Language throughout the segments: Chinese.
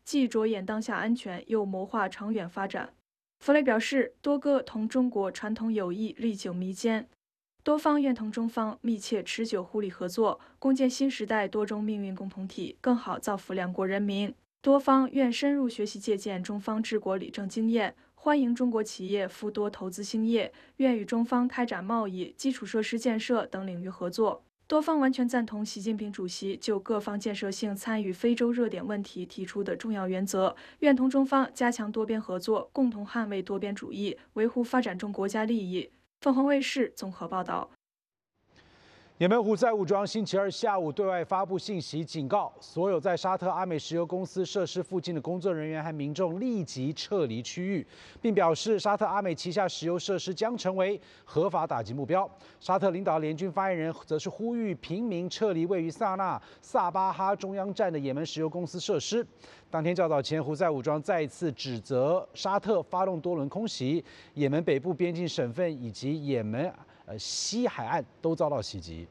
既着眼当下安全，又谋划长远发展。弗雷表示，多个同中国传统友谊历久弥坚，多方愿同中方密切持久互利合作，共建新时代多种命运共同体，更好造福两国人民。多方愿深入学习借鉴中方治国理政经验，欢迎中国企业赴多投资兴业，愿与中方开展贸易、基础设施建设等领域合作。多方完全赞同习近平主席就各方建设性参与非洲热点问题提出的重要原则，愿同中方加强多边合作，共同捍卫多边主义，维护发展中国家利益。凤凰卫视综合报道。 也门胡塞武装星期二下午对外发布信息，警告所有在沙特阿美石油公司设施附近的工作人员和民众立即撤离区域，并表示沙特阿美旗下石油设施将成为合法打击目标。沙特领导联军发言人则是呼吁平民撤离位于萨巴哈中央站的也门石油公司设施。当天较早前，胡塞武装再次指责沙特发动多轮空袭，也门北部边境省份以及也门西海岸都遭到袭击。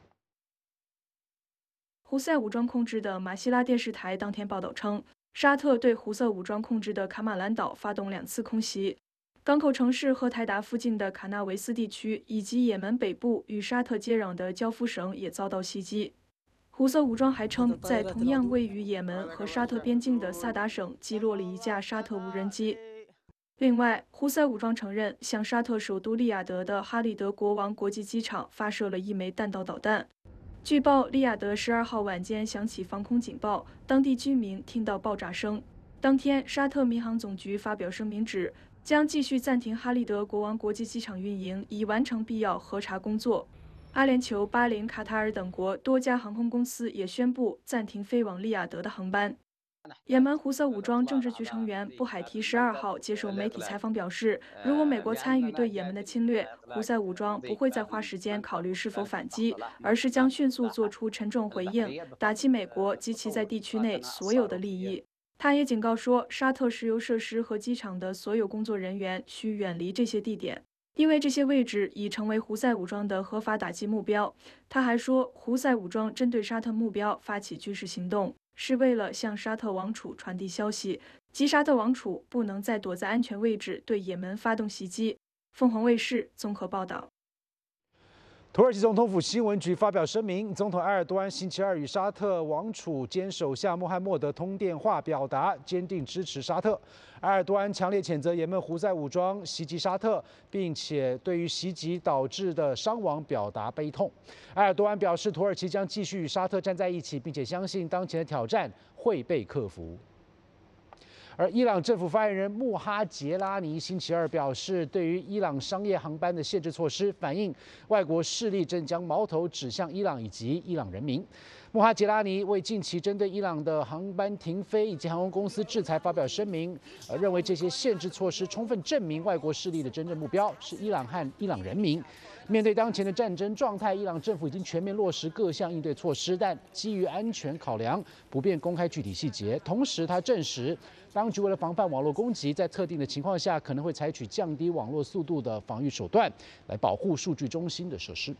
胡塞武装控制的马希拉电视台当天报道称，沙特对胡塞武装控制的卡马兰岛发动2次空袭，港口城市赫台达附近的卡纳维斯地区以及也门北部与沙特接壤的焦夫省也遭到袭击。胡塞武装还称，在同样位于也门和沙特边境的萨达省击落了一架沙特无人机。另外，胡塞武装承认向沙特首都利雅得的哈利德国王国际机场发射了1枚弹道导弹。据报，利雅得12号晚间响起防空警报，当地居民听到爆炸声。当天，沙特民航总局发表声明指，将继续暂停哈利德国王国际机场运营，以完成必要核查工作。阿联酋、巴林、卡塔尔等国多家航空公司也宣布暂停飞往利雅得的航班。也门胡塞武装政治局成员布海提12号接受媒体采访表示，如果美国参与对也门的侵略，胡塞武装不会再花时间考虑是否反击，而是将迅速做出沉重回应，打击美国及其在地区内所有的利益。他也警告说，沙特石油设施和机场的所有工作人员需远离这些地点，因为这些位置已成为胡塞武装的合法打击目标。他还说，胡塞武装针对沙特目标发起军事行动，是为了向沙特王储传递消息，即沙特王储不能再躲在安全位置对也门发动袭击。凤凰卫视综合报道。 土耳其总统府新闻局发表声明，总统埃尔多安星期二与沙特王储兼首相穆罕默德通电话，表达坚定支持沙特。埃尔多安强烈谴责也门胡塞武装袭击沙特，并且对于袭击导致的伤亡表达悲痛。埃尔多安表示，土耳其将继续与沙特站在一起，并且相信当前的挑战会被克服。而伊朗政府发言人穆哈杰拉尼星期二表示，对于伊朗商业航班的限制措施，反映外国势力正将矛头指向伊朗以及伊朗人民。穆哈杰拉尼为近期针对伊朗的航班停飞以及航空公司制裁发表声明，认为这些限制措施充分证明外国势力的真正目标是伊朗和伊朗人民。面对当前的战争状态，伊朗政府已经全面落实各项应对措施，但基于安全考量，不便公开具体细节。同时，他证实，当局为了防范网络攻击，在特定的情况下，可能会采取降低网络速度的防御手段，来保护数据中心的设施。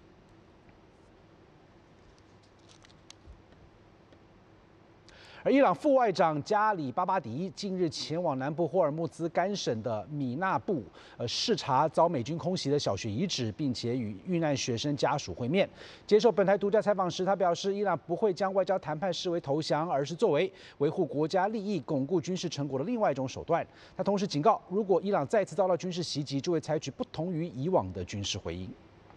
而伊朗副外长加里巴巴迪近日前往南部霍尔木兹干省的米纳布，视察遭美军空袭的小学遗址，并且与遇难学生家属会面。接受本台独家采访时，他表示，伊朗不会将外交谈判视为投降，而是作为维护国家利益、巩固军事成果的另外一种手段。他同时警告，如果伊朗再次遭到军事袭击，就会采取不同于以往的军事回应。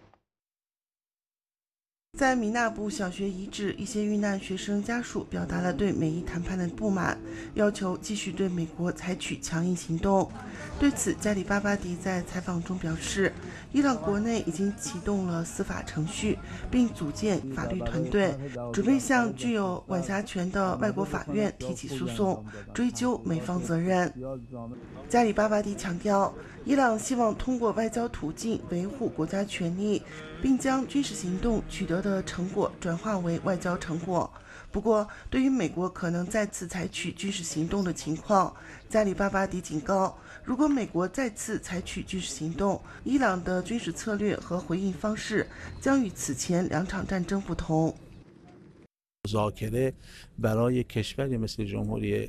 在米纳布小学遗址，一些遇难学生家属表达了对美伊谈判的不满，要求继续对美国采取强硬行动。对此，加里巴巴迪在采访中表示，伊朗国内已经启动了司法程序，并组建法律团队，准备向具有管辖权的外国法院提起诉讼，追究美方责任。加里巴巴迪强调，伊朗希望通过外交途径维护国家权利，并将军事行动取得的成果转化为外交成果。不过，对于美国可能再次采取军事行动的情况，加里巴巴迪警告，如果美国再次采取军事行动，伊朗的军事策略和回应方式将与此前2场战争不同。 مذاکره برای کشوری مثل جمهوری